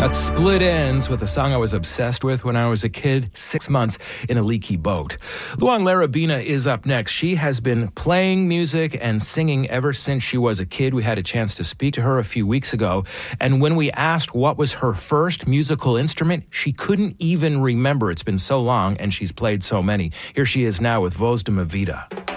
Got Split Ends with a song I was obsessed with when I was a kid, 6 months in a leaky boat. Luang Larabina is up next. She has been playing music and singing ever since she was a kid. We had a chance to speak to her a few weeks ago, and when we asked what was her first musical instrument, she couldn't even remember. It's been so long, and she's played so many. Here she is now with Voz de Ma Vida.